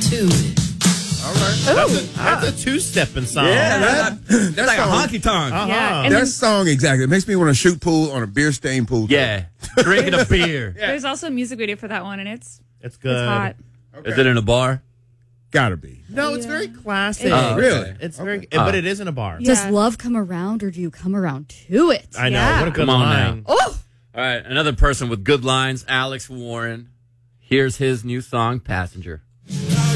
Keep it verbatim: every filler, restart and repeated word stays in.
to it. All right. That's a, that's a two-stepping song. Yeah, that, That's that like song, a honky tonk. Uh-huh. Yeah, and that then song exactly. It makes me want to shoot pool on a beer stained pool. Yeah, drinking a beer. There's also a music video for that one, and it's It's good. it's hot. Okay. Is it in a bar? Gotta be. No, it's very classic. Oh, Really? It's very, Okay. but it is in a bar. Yeah. Does love come around, or do you come around to it? I know. Yeah. What a good Come on line. Oh, All right, another person with good lines, Alex Warren. Here's his new song, Passenger.